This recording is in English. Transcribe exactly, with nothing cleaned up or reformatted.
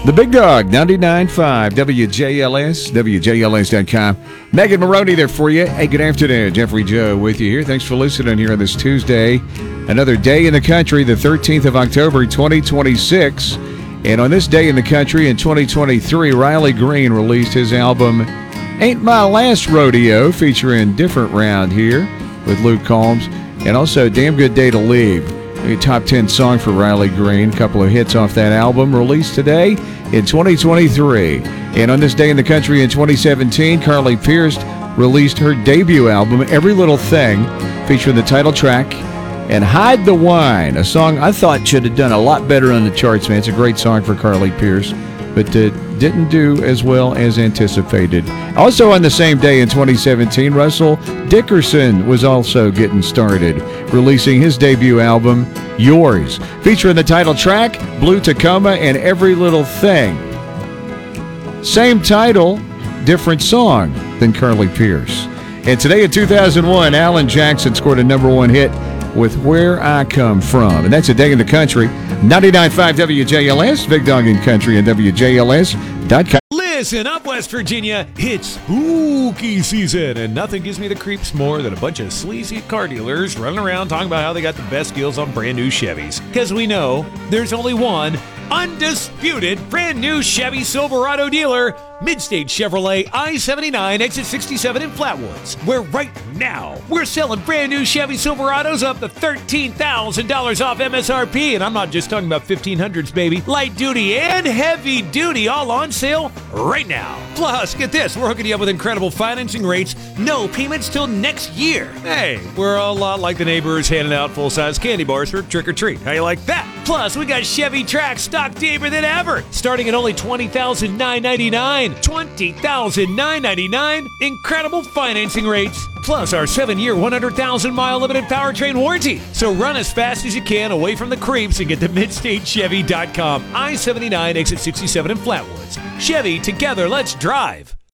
The Big Dog, ninety-nine point five, W J L S, W J L S dot com. Megan Maroney there for you. Hey, good afternoon. Jeffrey Joe with you here. Thanks for listening here on this Tuesday. Another day in the country, the thirteenth of October, twenty twenty-six. And on this day in the country in twenty twenty-three, Riley Green released his album, Ain't My Last Rodeo, featuring Different Round here with Luke Combs. And also, Damn Good Day to Leave. A top ten song for Riley Green. A couple of hits off that album released today in twenty twenty-three. And on this day in the country in twenty seventeen, Carly Pearce released her debut album, Every Little Thing, featuring the title track and Hide the Wine, a song I thought should have done a lot better on the charts, man. It's a great song for Carly Pearce, but uh, didn't do as well as anticipated. Also on the same day in twenty seventeen, Russell Dickerson was also getting started, releasing his debut album, Yours, featuring the title track, Blue Tacoma, and Every Little Thing. Same title, different song than Carly Pearce. And today in two thousand one, Alan Jackson scored a number one hit with Where I Come From. And that's a day in the country. ninety-nine point five W J L S, Big Dog in Country, and W J L S dot com. Listen up, West Virginia. It's spooky season, and nothing gives me the creeps more than a bunch of sleazy car dealers running around talking about how they got the best deals on brand new Chevys. Because we know there's only one undisputed brand new Chevy Silverado dealer, Midstate Chevrolet, I seventy-nine, exit sixty-seven in Flatwoods, where right now we're selling brand new Chevy Silverados up to thirteen thousand dollars off M S R P. And I'm not just talking about fifteen hundreds, baby. Light duty and heavy duty all on sale right now. Plus, get this, we're hooking you up with incredible financing rates, no payments till next year. Hey, we're a lot like the neighbors handing out full-size candy bars for trick or treat. How you like that? Plus, we got Chevy Trax stock deeper than ever, starting at only twenty thousand nine hundred ninety-nine dollars. twenty thousand nine hundred ninety-nine dollars. Incredible financing rates. Plus our seven-year, one hundred thousand mile limited powertrain warranty. So run as fast as you can away from the creeps and get to midstate chevy dot com. I seventy-nine, exit sixty-seven in Flatwoods. Chevy, together, let's drive.